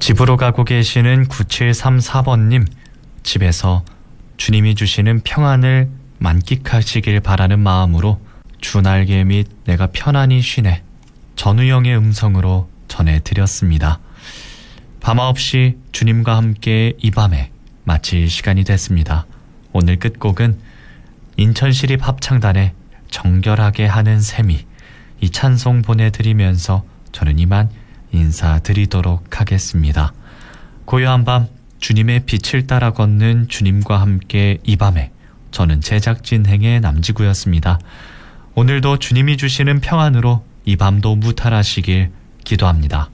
집으로 가고 계시는 9734번님, 집에서 주님이 주시는 평안을 만끽하시길 바라는 마음으로 주 날개 및 내가 편안히 쉬네 전우영의 음성으로 전해드렸습니다. 밤아 없이 주님과 함께 이 밤에 마칠 시간이 됐습니다. 오늘 끝곡은 인천시립 합창단의 정결하게 하는 셈이, 이 찬송 보내드리면서 저는 이만 인사드리도록 하겠습니다. 고요한 밤 주님의 빛을 따라 걷는 주님과 함께 이 밤에, 저는 제작진 행의 남지구였습니다. 오늘도 주님이 주시는 평안으로 이 밤도 무탈하시길 기도합니다.